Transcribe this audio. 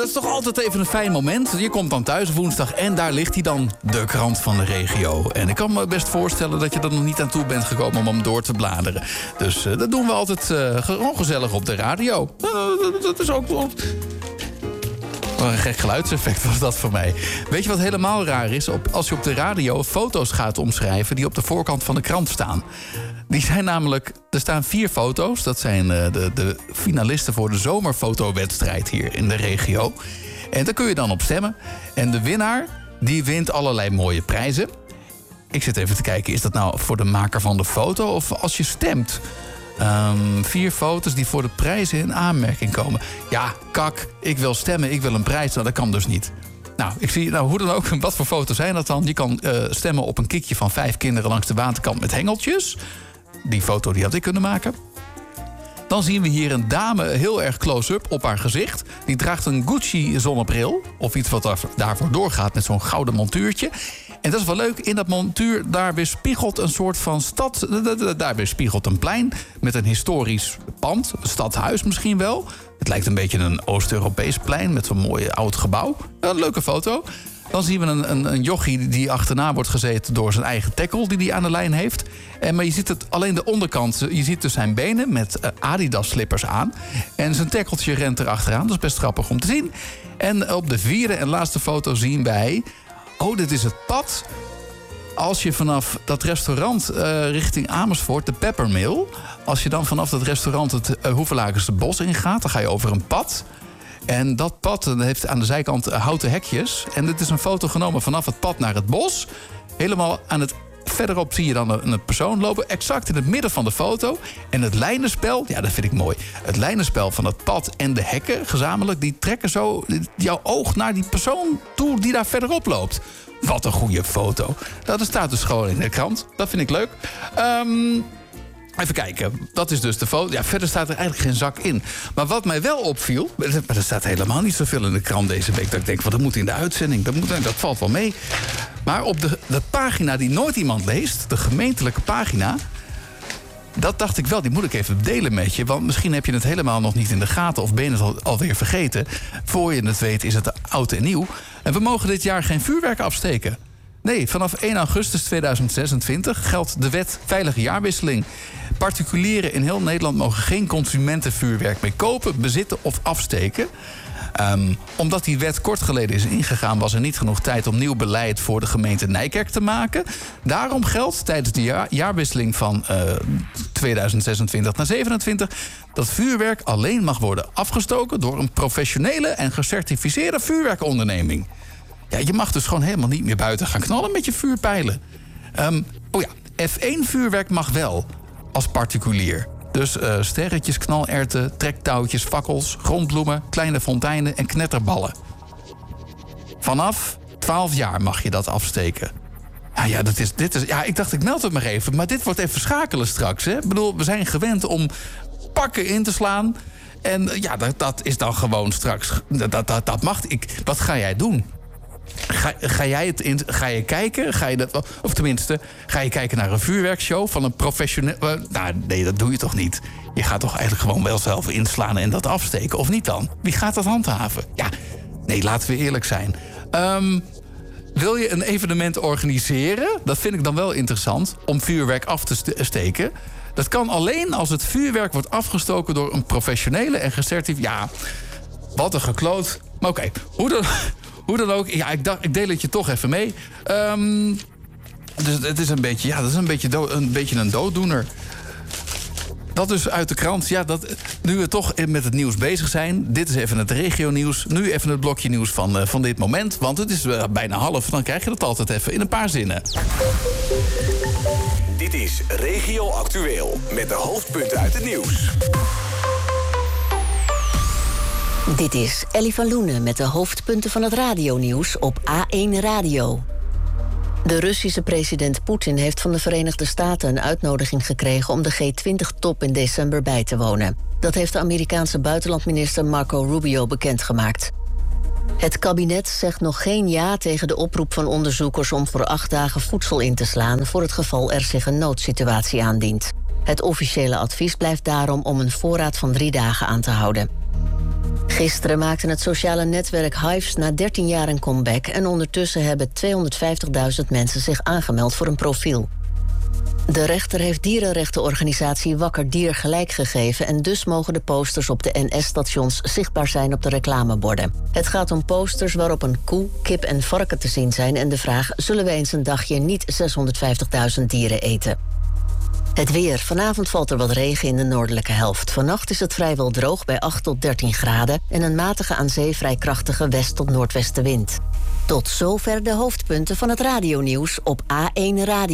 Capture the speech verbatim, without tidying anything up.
dat is toch altijd even een fijn moment. Je komt dan thuis woensdag en daar ligt hij dan, de krant van de regio. En ik kan me best voorstellen dat je er nog niet aan toe bent gekomen om hem door te bladeren. Dus uh, dat doen we altijd uh, gewoon gezellig op de radio. Uh, dat, dat is ook... Wat een gek geluidseffect was dat voor mij. Weet je wat helemaal raar is? Op, als je op de radio foto's gaat omschrijven die op de voorkant van de krant staan. Die zijn namelijk... Er staan vier foto's. Dat zijn uh, de, de finalisten voor de zomerfotowedstrijd hier in de regio. En daar kun je dan op stemmen. En de winnaar, die wint allerlei mooie prijzen. Ik zit even te kijken, is dat nou voor de maker van de foto? Of als je stemt... Um, vier foto's die voor de prijzen in aanmerking komen. Ja, kak, ik wil stemmen, ik wil een prijs. Nou, dat kan dus niet. Nou, ik zie, nou, hoe dan ook, wat voor foto's zijn dat dan? Je kan uh, stemmen op een kiekje van vijf kinderen langs de waterkant met hengeltjes. Die foto die had ik kunnen maken. Dan zien we hier een dame heel erg close-up op haar gezicht. Die draagt een Gucci-zonnebril. Of iets wat daar, daarvoor doorgaat met zo'n gouden montuurtje. En dat is wel leuk, in dat montuur daar weerspiegelt een soort van stad. Daar weerspiegelt een plein met een historisch pand. Een stadhuis misschien wel. Het lijkt een beetje een Oost-Europees plein met zo'n mooi oud gebouw. Een leuke foto. Dan zien we een, een, een jochie die achterna wordt gezeten door zijn eigen tackle die hij aan de lijn heeft. En, maar je ziet het alleen de onderkant. Je ziet dus zijn benen met uh, Adidas-slippers aan. En zijn tackeltje rent erachteraan. Dat is best grappig om te zien. En op de vierde en laatste foto zien wij... Oh, dit is het pad. Als je vanaf dat restaurant uh, richting Amersfoort, de Peppermill... als je dan vanaf dat restaurant het uh, Hoevelakense bos ingaat... dan ga je over een pad. En dat pad uh, heeft aan de zijkant uh, houten hekjes. En dit is een foto genomen vanaf het pad naar het bos. Helemaal aan het... Verderop zie je dan een, een persoon lopen, exact in het midden van de foto. En het lijnenspel, ja, dat vind ik mooi. Het lijnenspel van het pad en de hekken gezamenlijk... die trekken zo jouw oog naar die persoon toe die daar verderop loopt. Wat een goede foto. Dat staat dus gewoon in de krant. Dat vind ik leuk. Um, even kijken. Dat is dus de foto. Ja, verder staat er eigenlijk geen zak in. Maar wat mij wel opviel... maar er staat helemaal niet zoveel in de krant deze week... dat ik denk, wat dat moet in de uitzending. Dat, moet, dat valt wel mee. Maar op de, de pagina die nooit iemand leest... de gemeentelijke pagina... dat dacht ik wel, die moet ik even delen met je. Want misschien heb je het helemaal nog niet in de gaten... of ben je het al, alweer vergeten. Voor je het weet is het oud en nieuw. En we mogen dit jaar geen vuurwerk afsteken. Nee, vanaf één augustus tweeduizend zesentwintig geldt de wet Veilige Jaarwisseling. Particulieren in heel Nederland mogen geen consumentenvuurwerk meer kopen... bezitten of afsteken... Um, omdat die wet kort geleden is ingegaan... was er niet genoeg tijd om nieuw beleid voor de gemeente Nijkerk te maken. Daarom geldt tijdens de jaar, jaarwisseling van uh, tweeduizend zesentwintig naar zevenentwintig... dat vuurwerk alleen mag worden afgestoken... door een professionele en gecertificeerde vuurwerkonderneming. Ja, je mag dus gewoon helemaal niet meer buiten gaan knallen met je vuurpijlen. Um, oh ja, F één vuurwerk mag wel, als particulier... Dus uh, sterretjes, knalerten, trektouwtjes, fakkels, grondbloemen... kleine fonteinen en knetterballen. Vanaf twaalf jaar mag je dat afsteken. Ja, ja, dat is, dit is, ja, ik dacht, ik meld het maar even. Maar dit wordt even schakelen straks. Hè? Ik bedoel, we zijn gewend om pakken in te slaan. En ja, dat, dat is dan gewoon straks... Dat, dat, dat mag. Ik, wat ga jij doen? Ga, ga jij het in, ga je kijken? Ga je dat, of tenminste, ga je kijken naar een vuurwerkshow van een professioneel... Uh, nou, nee, dat doe je toch niet? Je gaat toch eigenlijk gewoon wel zelf inslaan en dat afsteken, of niet dan? Wie gaat dat handhaven? Ja, nee, laten we eerlijk zijn. Um, wil je een evenement organiseren? Dat vind ik dan wel interessant, om vuurwerk af te steken. Dat kan alleen als het vuurwerk wordt afgestoken door een professionele en gecertificeerde... Ja, wat een gekloot. Maar oké, okay, hoe dan... Hoe dan ook, ja, ik, dacht, ik deel het je toch even mee. Um, dus het is een beetje, ja, dat is een beetje, dood, een beetje een dooddoener. Dat dus uit de krant. Ja, dat, nu we toch met het nieuws bezig zijn. Dit is even het regionieuws. Nu even het blokje nieuws van, uh, van dit moment. Want het is uh, bijna half. Dan krijg je dat altijd even in een paar zinnen. Dit is Regio Actueel. Met de hoofdpunten uit het nieuws. Dit is Ellie van Loenen met de hoofdpunten van het radionieuws op A één Radio. De Russische president Poetin heeft van de Verenigde Staten een uitnodiging gekregen om de G twintig top in december bij te wonen. Dat heeft de Amerikaanse buitenlandminister Marco Rubio bekendgemaakt. Het kabinet zegt nog geen ja tegen de oproep van onderzoekers om voor acht dagen voedsel in te slaan voor het geval er zich een noodsituatie aandient. Het officiële advies blijft daarom om een voorraad van drie dagen aan te houden. Gisteren maakte het sociale netwerk Hives na dertien jaar een comeback en ondertussen hebben tweehonderdvijftigduizend mensen zich aangemeld voor een profiel. De rechter heeft dierenrechtenorganisatie Wakker Dier gelijk gegeven en dus mogen de posters op de N S-stations zichtbaar zijn op de reclameborden. Het gaat om posters waarop een koe, kip en varken te zien zijn en de vraag: zullen we eens een dagje niet zeshonderdvijftigduizend dieren eten? Het weer. Vanavond valt er wat regen in de noordelijke helft. Vannacht is het vrijwel droog bij acht tot dertien graden en een matige aan zee vrij krachtige west- tot noordwestenwind. Tot zover de hoofdpunten van het radionieuws op A één Radio.